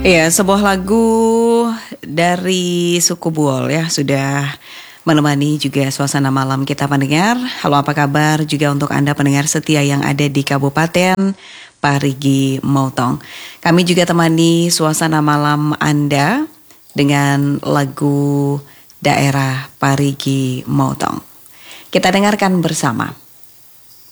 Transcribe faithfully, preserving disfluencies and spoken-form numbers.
Iya, sebuah lagu dari suku Buol ya sudah menemani juga suasana malam kita pendengar. Halo, apa kabar juga untuk Anda pendengar setia yang ada di Kabupaten Parigi Motong. Kami juga temani suasana malam Anda dengan lagu daerah Parigi Motong. Kita dengarkan bersama.